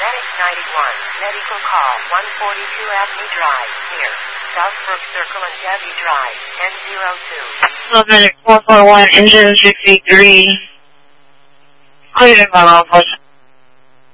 Medic 91, medical call 142 Avenue Drive, near Southbrook Circle and Debbie Drive, 1002. Medic 441, engine 63. Cleared by law enforcement.